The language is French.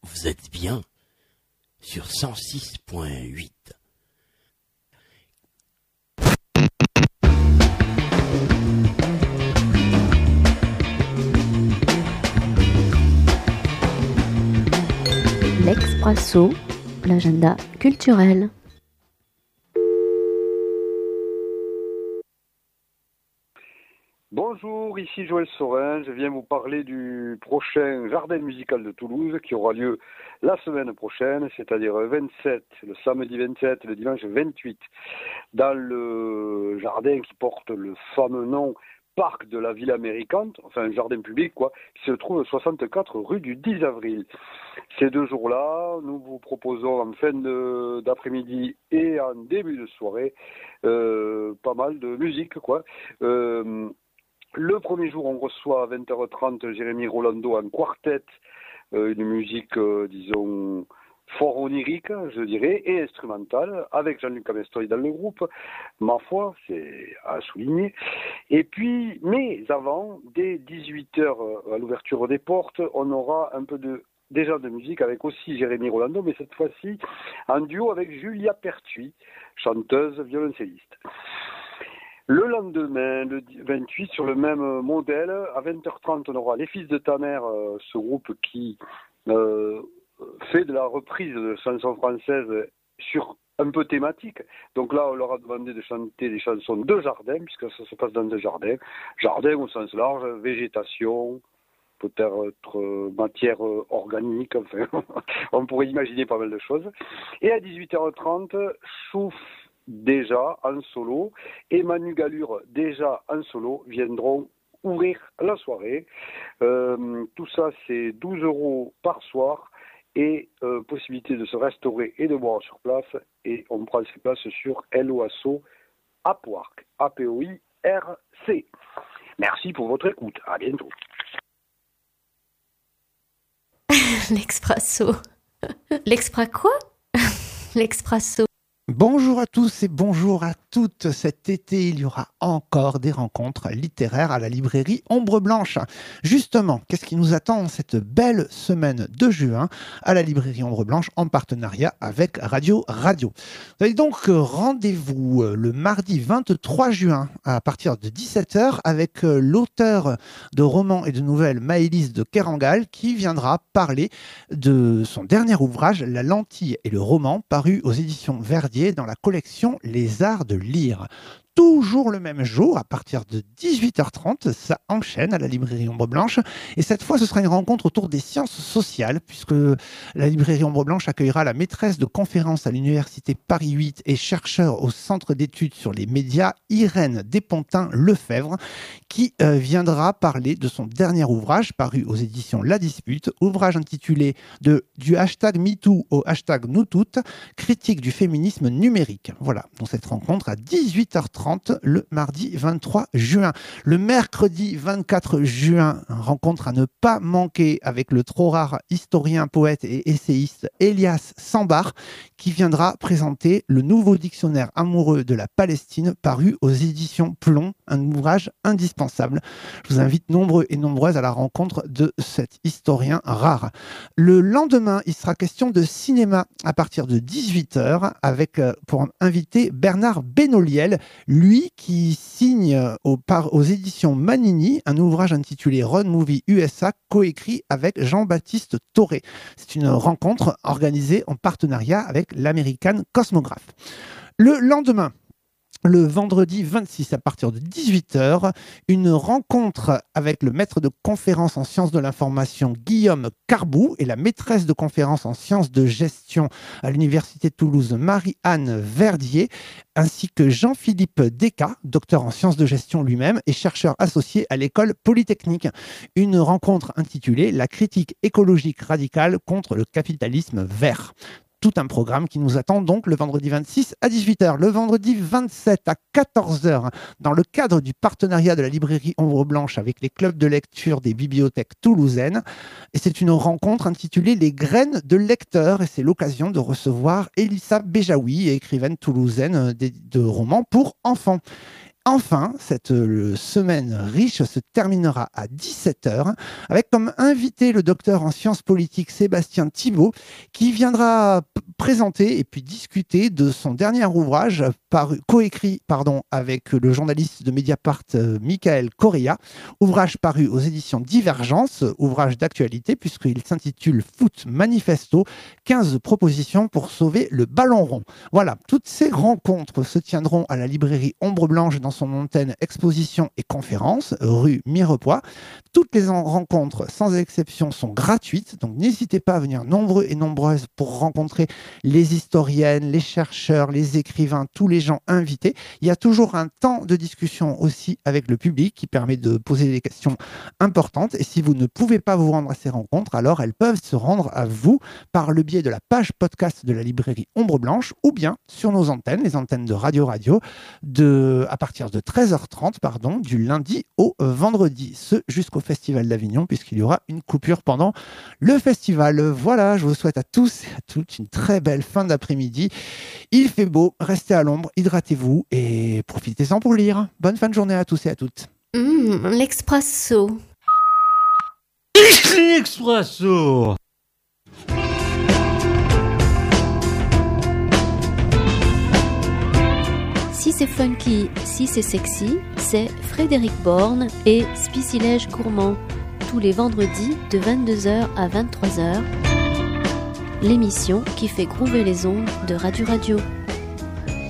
Vous êtes bien sur 106.8. L'Expresso, l'agenda culturel. Bonjour, ici Joël Sorin, je viens vous parler du prochain jardin musical de Toulouse qui aura lieu la semaine prochaine, c'est-à-dire le 27, le samedi 27 et le dimanche 28, dans le jardin qui porte le fameux nom Parc de la Ville Américante, enfin un jardin public quoi, qui se trouve au 64 rue du 10 avril. Ces 2 jours-là, nous vous proposons en fin d'après-midi et en début de soirée pas mal de musique quoi. Le premier jour, on reçoit à 20h30 Jérémy Rolando en quartet, une musique, disons, fort onirique, je dirais, et instrumentale, avec Jean-Luc Amestoy dans le groupe. Ma foi, c'est à souligner. Et puis, mais avant, dès 18h à l'ouverture des portes, on aura un peu déjà de musique avec aussi Jérémy Rolando, mais cette fois-ci en duo avec Julia Pertuis, chanteuse, violoncelliste. Le lendemain, le 28, sur le même modèle, à 20h30, on aura Les Fils de ta mère, ce groupe qui fait de la reprise de chansons françaises sur un peu thématique. Donc là, on leur a demandé de chanter des chansons de jardin, puisque ça se passe dans un jardin. Jardin au sens large, végétation, peut-être matière organique, enfin, on pourrait imaginer pas mal de choses. Et à 18h30, Chouf déjà en solo et Manu Galure déjà en solo viendront ouvrir la soirée. Tout ça c'est 12 € par soir et possibilité de se restaurer et de boire sur place, et on prend ses places sur l'OASO Apoirc, APOIRC. Merci pour votre écoute, à bientôt. L'Expresso. L'Expresso quoi? L'Expresso. Bonjour à tous et bonjour à toutes. Cet été, il y aura encore des rencontres littéraires à la librairie Ombre Blanche. Justement, qu'est-ce qui nous attend en cette belle semaine de juin à la librairie Ombre Blanche en partenariat avec Radio. Vous avez donc rendez-vous le mardi 23 juin à partir de 17h avec l'auteur de romans et de nouvelles Maëlys de Kerangal qui viendra parler de son dernier ouvrage La lentille et le roman, paru aux éditions Verdier dans la collection Les Arts de lire. Toujours le même jour, à partir de 18h30, ça enchaîne à la librairie Ombre Blanche. Et cette fois, ce sera une rencontre autour des sciences sociales, puisque la librairie Ombre Blanche accueillera la maîtresse de conférence à l'université Paris 8 et chercheur au centre d'études sur les médias, Irène Despontin-Lefebvre, qui viendra parler de son dernier ouvrage, paru aux éditions La Dispute, ouvrage intitulé du hashtag MeToo au hashtag NouToutes, critique du féminisme numérique. Voilà, donc cette rencontre à 18h30 le mardi 23 juin. Le mercredi 24 juin, rencontre à ne pas manquer avec le trop rare historien, poète et essayiste Elias Sambar, qui viendra présenter le nouveau dictionnaire amoureux de la Palestine paru aux éditions Plomb, un ouvrage indispensable. Je vous invite nombreux et nombreuses à la rencontre de cet historien rare. Le lendemain, il sera question de cinéma à partir de 18h avec pour inviter Bernard Benoliel, lui qui signe aux éditions Manini un ouvrage intitulé Road Movie USA, coécrit avec Jean-Baptiste Toré. C'est une rencontre organisée en partenariat avec l'American Cosmograph. Le lendemain, le vendredi 26 à partir de 18h, une rencontre avec le maître de conférence en sciences de l'information Guillaume Carbou et la maîtresse de conférence en sciences de gestion à l'université de Toulouse Marie-Anne Verdier, ainsi que Jean-Philippe Descas, docteur en sciences de gestion lui-même et chercheur associé à l'école polytechnique. Une rencontre intitulée La critique écologique radicale contre le capitalisme vert. Tout un programme qui nous attend donc le vendredi 26 à 18h, le vendredi 27 à 14h, dans le cadre du partenariat de la librairie Ombre Blanche avec les clubs de lecture des bibliothèques toulousaines. Et c'est une rencontre intitulée Les graines de lecteurs, et c'est l'occasion de recevoir Elissa Béjaoui, écrivaine toulousaine de romans pour enfants. Enfin, cette semaine riche se terminera à 17h avec comme invité le docteur en sciences politiques Sébastien Thibault qui viendra présenter et puis discuter de son dernier ouvrage coécrit avec le journaliste de Mediapart Michael Correa, ouvrage paru aux éditions Divergence, ouvrage d'actualité puisqu'il s'intitule Foot Manifesto, 15 propositions pour sauver le ballon rond. Voilà, toutes ces rencontres se tiendront à la librairie Ombre Blanche dans son antenne exposition et conférence, rue Mirepoix. Toutes les rencontres, sans exception, sont gratuites, donc n'hésitez pas à venir nombreux et nombreuses pour rencontrer les historiennes, les chercheurs, les écrivains, tous les gens invités. Il y a toujours un temps de discussion aussi avec le public qui permet de poser des questions importantes. Et si vous ne pouvez pas vous rendre à ces rencontres, alors elles peuvent se rendre à vous par le biais de la page podcast de la librairie Ombre Blanche ou bien sur nos antennes, les antennes de Radio, à partir de 13h30, du lundi au vendredi, ce jusqu'au Festival d'Avignon, puisqu'il y aura une coupure pendant le festival. Voilà, je vous souhaite à tous et à toutes une très belle fin d'après-midi. Il fait beau, restez à l'ombre, hydratez-vous et profitez-en pour lire. Bonne fin de journée à tous et à toutes. L'Expresso. L'Expresso. Si c'est funky, si c'est sexy, c'est Frédéric Borne et Spicilège Gourmand, tous les vendredis de 22h à 23h. L'émission qui fait groover les ondes de Radio.